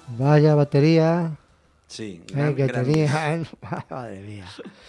Vaya batería Sí, que gran tenían. Madre mía.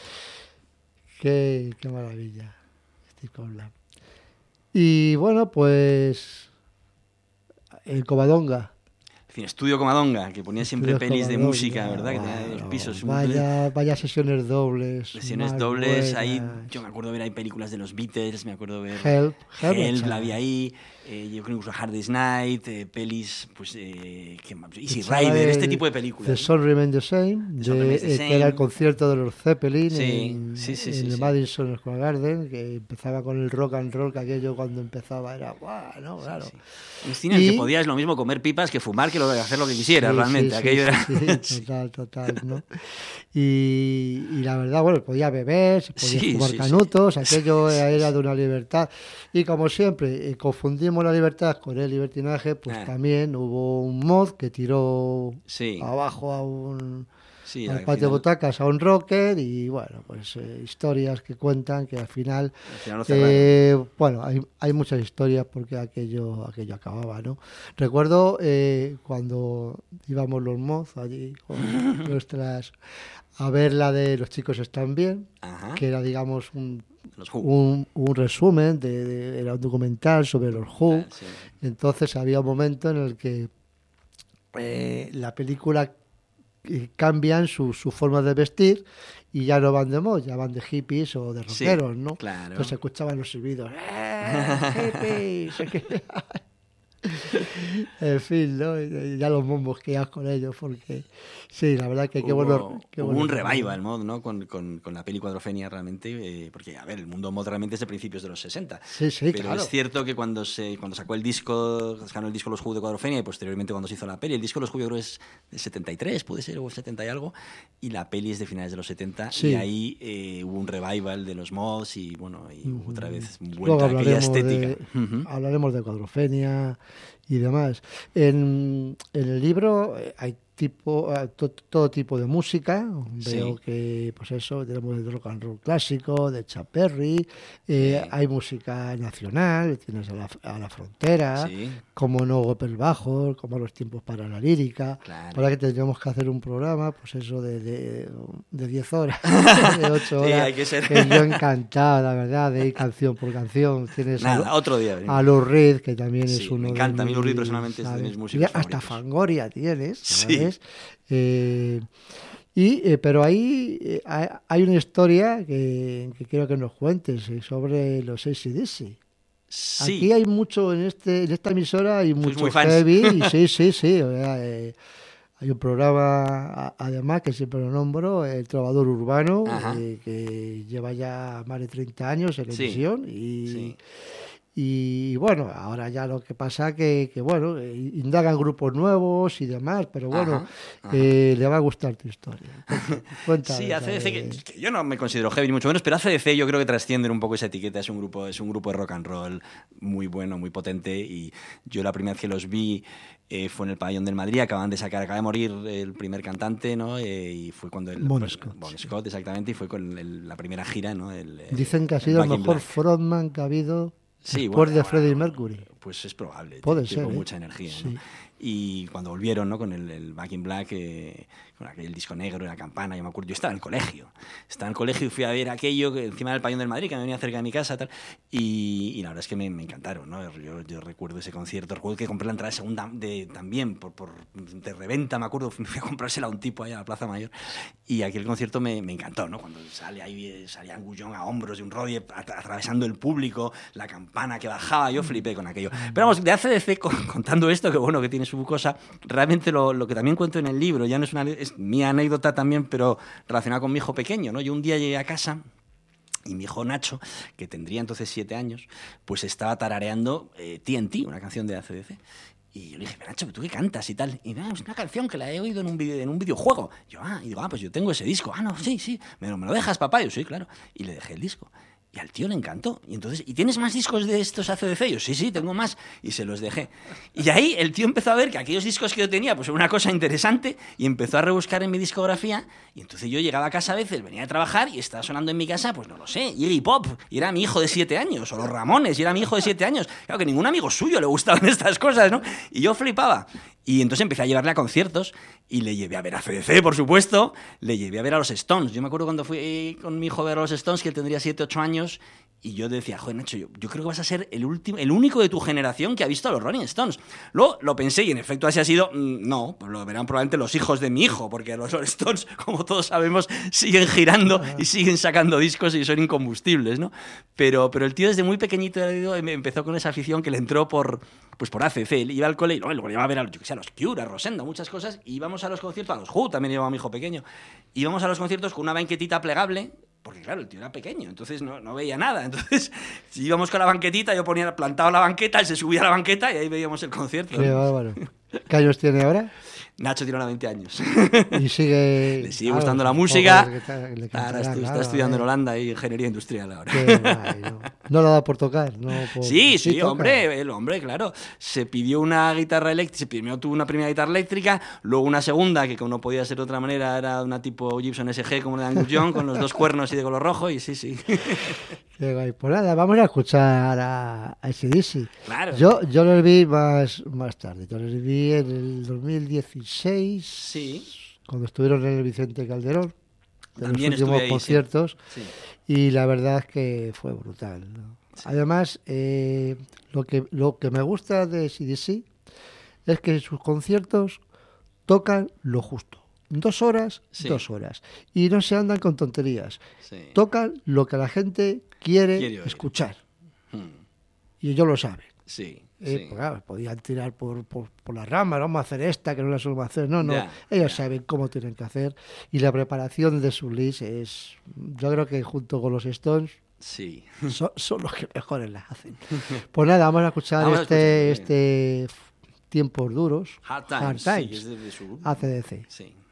Qué maravilla. Steve Coblam. Y bueno, pues el Covadonga. En fin, Estudio Comadonga, que ponía siempre Estudios pelis de Covadonga. música, ¿verdad? Que tenía los Bueno, pisos. vaya sesiones dobles. Sesiones más dobles, buenas. ahí yo me acuerdo ver ahí películas de los Beatles, me acuerdo ver Help, la vi ahí, yo creo incluso Hard Day's Night, pelis, pues, ¿qué más? Easy Echaba Rider, este tipo de películas. The ¿no? Sun Remains the Same, Sun Remains the que era el Same. concierto de los Zeppelin Sí, en sí. el Madison Square Garden, que empezaba con el rock and roll, que aquello cuando empezaba era ¡guau! ¿No? Claro. Sí. Un cine en el que podías lo mismo comer pipas que fumar, que hacer lo que quisieras, realmente. Aquello era... Sí, total, ¿no? Y la verdad, bueno, podía beber, se podía fumar canutos, aquello era de una libertad. Y como siempre, confundimos la libertad con el libertinaje, pues también hubo un mod que tiró abajo a un... al patio de butacas a un rocker y bueno, pues historias que cuentan que al final bueno, hay muchas historias porque aquello acababa, ¿no? Recuerdo cuando íbamos los mods allí con nuestras a ver la de Los chicos están bien, que era digamos un resumen era un documental sobre los Who. Entonces había un momento en el que la película cambian su forma de vestir y ya no van de mod, ya van de hippies o de rockeros, ¿no? Claro. Entonces se escuchaban los silbidos. ¡Hippies! En fin, ¿no? Ya los bombos que con ellos, porque sí, la verdad que qué bueno. Hubo un revival mod, ¿no? Con la peli Cuadrofenia realmente, porque, a ver, el mundo mod realmente es de principios de los 60. Sí, pero claro. Es cierto que cuando sacó el disco, sacaron el disco Los Who de Cuadrofenia y posteriormente cuando se hizo la peli, el disco Los Who yo creo es de 73, puede ser, o 70 y algo, y la peli es de finales de los 70, y ahí hubo un revival de los mods y, bueno, y otra vez vuelta a aquella estética. Hablaremos de Cuadrofenia y demás. En el libro hay todo tipo de música. Veo que, pues eso, tenemos de rock and roll clásico, de Chuck Berry, hay música nacional, tienes a la frontera, como no golpes bajos, como Los tiempos para la lírica. Claro. Ahora que tendríamos que hacer un programa, pues eso de 10 horas, de 8 horas, hay que ser. Que yo encantado, la verdad, de ir canción por canción. Tienes otro día. A Lou Reed, que también es uno me encanta, a mí Lou Reed personalmente es de mis músicos favoritos. Hasta Fangoria tienes, ¿sabes? Sí. Pero ahí hay una historia que quiero que nos cuentes sobre los AC/DC. Sí. Aquí hay mucho en esta emisora, hay mucho heavy. Y sí. Hay un programa, además, que siempre lo nombro, El Trovador Urbano, que lleva ya más de 30 años en emisión y bueno, ahora ya lo que pasa que bueno, indagan grupos nuevos y demás, pero bueno, le va a gustar tu historia. Cuéntame. Sí, ACDC, que yo no me considero heavy ni mucho menos, pero ACDC yo creo que trascienden un poco esa etiqueta, es un grupo de rock and roll muy bueno, muy potente, y yo la primera vez que los vi fue en el Pabellón del Madrid, acaba de morir el primer cantante, ¿no? Y fue cuando Bon Scott, exactamente, y fue con la primera gira, ¿no? Dicen que ha sido el mejor frontman que ha habido después de Freddie Mercury. Pues es probable. Puede ser. Con mucha energía, ¿no? Y cuando volvieron, ¿no? Con el Back in Black, con aquel disco negro y la campana, yo me acuerdo, yo estaba en el colegio y fui a ver aquello encima del Pabellón del Madrid, que me venía cerca de mi casa, tal, y la verdad es que me encantaron, ¿no? Yo recuerdo ese concierto, recuerdo que compré la entrada segunda también de reventa, me acuerdo, me fui a comprársela a un tipo allá a la Plaza Mayor, y aquel concierto me encantó, ¿no? Cuando salía Angus Young a hombros de un rodie atravesando el público, la campana que bajaba, yo flipé con aquello. Pero vamos, de ACDC, contando esto, que bueno, que tiene su cosa, realmente lo que también cuento en el libro, ya no es mi anécdota también, pero relacionada con mi hijo pequeño, ¿no? Yo un día llegué a casa y mi hijo Nacho, que tendría entonces 7 años, pues estaba tarareando TNT, una canción de AC/DC. Y yo le dije, Nacho, ¿tú qué cantas y tal? Y es una canción que la he oído en un videojuego. Yo, pues yo tengo ese disco. No, sí. ¿Me lo dejas, papá? Yo, sí, claro. Y le dejé el disco. Y al tío le encantó. Y entonces, ¿y tienes más discos de estos AC/DC? Yo, sí, tengo más. Y se los dejé. Y ahí el tío empezó a ver que aquellos discos que yo tenía, pues era una cosa interesante, y empezó a rebuscar en mi discografía. Y entonces yo llegaba a casa a veces, venía de trabajar y estaba sonando en mi casa, pues no lo sé, Iggy Pop, y era mi hijo de 7 años, o los Ramones, y era mi hijo de 7 años. Claro que ningún amigo suyo le gustaban estas cosas, ¿no? Y yo flipaba. Y entonces empecé a llevarle a conciertos y le llevé a ver a AC/DC, por supuesto, le llevé a ver a los Stones. Yo me acuerdo cuando fui con mi hijo a ver a los Stones, que él tendría 7, 8 años, y yo decía, joder, Nacho, yo creo que vas a ser el único de tu generación que ha visto a los Rolling Stones. Luego lo pensé y en efecto así ha sido. No, pues lo verán probablemente los hijos de mi hijo, porque los Rolling Stones, como todos sabemos, siguen girando y siguen sacando discos y son incombustibles, ¿no? Pero el tío desde muy pequeñito empezó con esa afición que le entró por AC/DC. Él iba al cole y luego iba a ver a los Cure, a Rosendo, muchas cosas, y íbamos a los conciertos, a los Who, también llevaba a mi hijo pequeño, íbamos a los conciertos con una banquetita plegable, porque claro, el tío era pequeño, entonces no veía nada. Entonces, si íbamos con la banquetita, yo plantaba la banqueta, él se subía a la banqueta y ahí veíamos el concierto. Qué bárbaro. ¿Qué años tiene ahora? Nacho tiene ahora 20 años. Y sigue... Le sigue gustando la música. Ahora está estudiando en Holanda y ingeniería industrial ahora. No lo da por tocar, ¿no? Sí, hombre, claro. Se pidió una guitarra eléctrica, primero tuvo una primera guitarra eléctrica, luego una segunda, que como no podía ser de otra manera, era una tipo Gibson SG como la de Angus Young, con los 2 cuernos y de color rojo, y sí. Qué guay. Pues nada, vamos a escuchar a AC/DC. Claro. Yo los vi más tarde. Yo los vi en el 2016, sí, cuando estuvieron en el Vicente Calderón, de también los últimos ahí, conciertos, sí. Y la verdad es que fue brutal, ¿no? Sí. Además, lo que me gusta de AC/DC es que sus conciertos tocan lo justo. 2 horas, sí. 2 horas. Y no se andan con tonterías. Sí. Tocan lo que la gente quiere escuchar. Y ellos lo saben. Sí. Pues claro, podían tirar por las ramas, vamos a hacer esta, que no la solemos hacer. No, ellos saben cómo tienen que hacer. Y la preparación de su list es, yo creo que junto con los Stones, sí. son los que mejores las hacen. Pues nada, vamos a escuchar este Tiempos Duros, Hard Times, AC/DC. Sí.